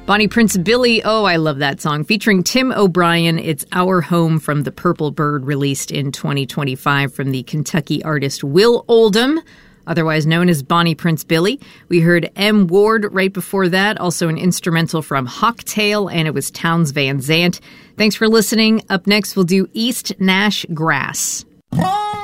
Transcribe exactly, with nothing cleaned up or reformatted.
Bonnie Prince Billy, oh, I love that song. Featuring Tim O'Brien, it's Our Home from the Purple Bird, released in twenty twenty-five from the Kentucky artist Will Oldham, otherwise known as Bonnie Prince Billy. We heard M. Ward right before that, also an instrumental from Hawktail, and it was Townes Van Zandt. Thanks for listening. Up next, we'll do East Nash Grass.